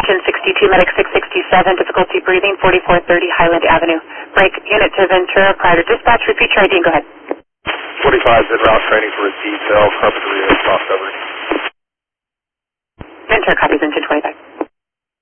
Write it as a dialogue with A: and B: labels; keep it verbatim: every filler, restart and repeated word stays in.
A: engine sixty-two, medic six sixty-seven, difficulty breathing, forty-four thirty Highland Avenue. Break unit to Ventura prior to dispatch. Repeat your I D and go ahead.
B: forty-five is en route training for a detail, Carpinteria, cross coverage.
A: Ventura copies engine twenty-five.